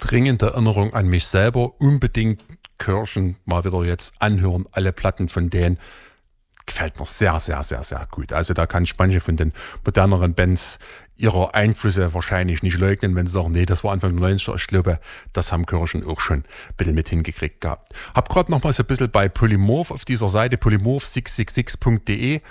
dringende Erinnerung an mich selber. Unbedingt Kirchen mal wieder jetzt anhören. Alle Platten von denen gefällt mir sehr, sehr, sehr, sehr gut. Also da kann ich manche von den moderneren Bands ihre Einflüsse wahrscheinlich nicht leugnen, wenn sie sagen, nee, das war Anfang der 90er. Ich glaube, das haben Kirchen auch schon ein bisschen mit hingekriegt gehabt. Hab gerade noch mal so ein bisschen bei Polymorph auf dieser Seite polymorph666.de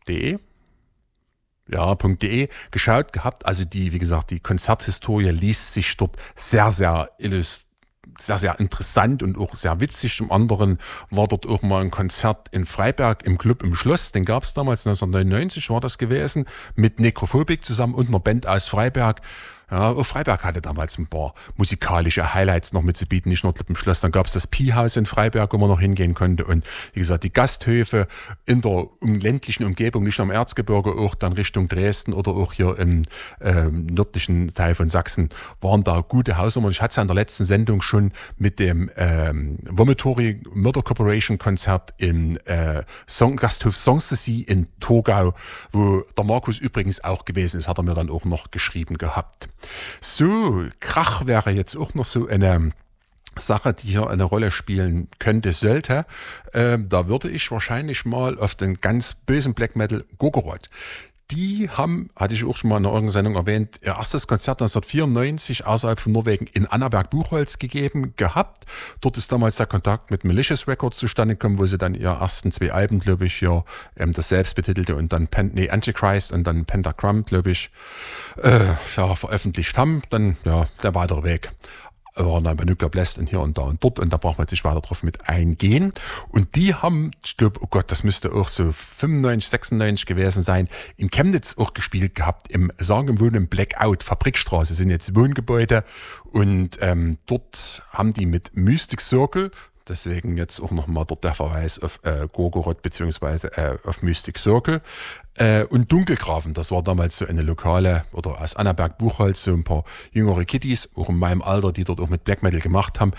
geschaut gehabt. Also die, wie gesagt, die Konzerthistorie liest sich dort sehr, sehr sehr interessant und auch sehr witzig. Zum anderen war dort auch mal ein Konzert in Freiberg im Club im Schloss. Den gab es damals 1999, war das gewesen, mit Necrophobik zusammen und einer Band aus Freiberg. Ja, auch Freiberg hatte damals ein paar musikalische Highlights noch mitzubieten, nicht nur Club im Schloss. Dann gab es das Pi-Haus in Freiberg, wo man noch hingehen konnte. Und wie gesagt, die Gasthöfe in der ländlichen Umgebung, nicht nur im Erzgebirge, auch dann Richtung Dresden oder auch hier im nördlichen Teil von Sachsen, waren da gute Hausnummern. Ich hatte es ja in der letzten Sendung schon mit dem Vomitory Murder Corporation Konzert im Gasthof Sanssouci in Torgau, wo der Markus übrigens auch gewesen ist, hat er mir dann auch noch geschrieben gehabt. So, Krach wäre jetzt auch noch so eine Sache, die hier eine Rolle spielen könnte, sollte. Da würde ich wahrscheinlich mal auf den ganz bösen Black Metal Gorgoroth. Die haben, hatte ich auch schon mal in einer irgendeiner Sendung erwähnt, ihr erstes Konzert 1994 außerhalb von Norwegen in Annaberg-Buchholz gegeben gehabt. Dort ist damals der Kontakt mit Malicious Records zustande gekommen, wo sie dann ihre ersten 2 Alben, glaube ich, hier das selbstbetitelte und dann Antichrist und dann Pentagram, glaube ich, veröffentlicht haben. Dann der weitere Weg. Waren dann bei Nuclear Blast und hier und da und dort und da braucht man jetzt nicht weiter drauf mit eingehen. Und die haben, ich glaube, oh Gott, das müsste auch so 95, 96 gewesen sein, in Chemnitz auch gespielt gehabt, im sagenumwobenen Blackout, Fabrikstraße, sind jetzt Wohngebäude und dort haben die mit Mystic Circle, deswegen jetzt auch nochmal dort der Verweis auf Gorgoroth beziehungsweise auf Mystic Circle und Dunkelgrafen. Das war damals so eine lokale, oder aus Annaberg-Buchholz, so ein paar jüngere Kiddies, auch in meinem Alter, die dort auch mit Black Metal gemacht haben.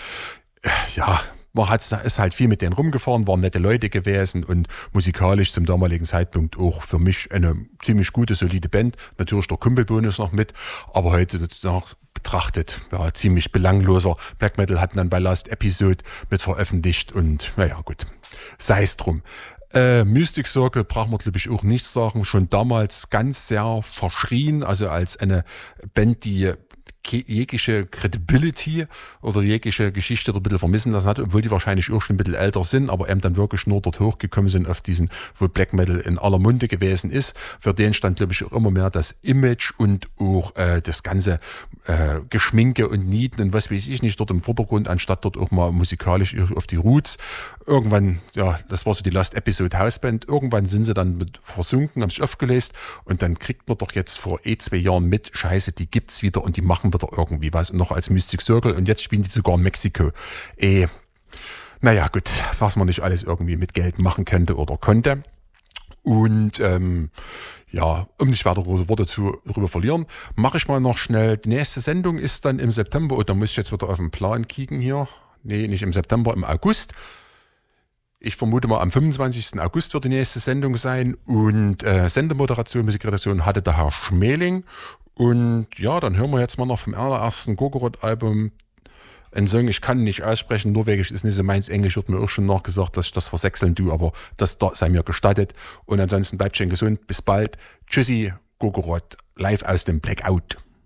Ist halt viel mit denen rumgefahren, waren nette Leute gewesen und musikalisch zum damaligen Zeitpunkt auch für mich eine ziemlich gute, solide Band. Natürlich der Kumpelbonus noch mit, aber heute danach betrachtet, ziemlich belangloser Black Metal, hatten dann bei Last Episode mit veröffentlicht und gut, sei es drum. Mystic Circle braucht man, glaube ich, auch nichts sagen. Schon damals ganz sehr verschrien, also als eine Band, die jegliche Credibility oder jegliche Geschichte ein bisschen vermissen lassen hat, obwohl die wahrscheinlich auch schon ein bisschen älter sind, aber eben dann wirklich nur dort hochgekommen sind auf diesen, wo Black Metal in aller Munde gewesen ist. Für den stand, glaube ich, auch immer mehr das Image und auch das ganze Geschminke und Nieten und was weiß ich nicht dort im Vordergrund, anstatt dort auch mal musikalisch auf die Roots. Irgendwann, das war so die Last Episode Hausband, irgendwann sind sie dann mit versunken, haben sich aufgelöst und dann kriegt man doch jetzt vor 2 Jahren mit, Scheiße, die gibt's wieder und die machen wieder irgendwie was, noch als Mystic Circle und jetzt spielen die sogar in Mexiko. Gut, was man nicht alles irgendwie mit Geld machen könnte oder konnte. Und um nicht weiter große Worte darüber verlieren, mache ich mal noch schnell. Die nächste Sendung ist dann im September, und da muss ich jetzt wieder auf den Plan kicken hier. Nee, nicht im September, im August. Ich vermute mal, am 25. August wird die nächste Sendung sein und Sendemoderation, Musikredaktion hatte der Herr Schmeling. Und dann hören wir jetzt mal noch vom allerersten Gorgoroth-Album einen Song, ich kann nicht aussprechen, Norwegisch ist nicht so meins, Englisch wird mir auch schon nachgesagt, dass ich das versechseln tue, aber das sei mir gestattet. Und ansonsten bleibt schön gesund, bis bald. Tschüssi, Gorgoroth, live aus dem Blackout.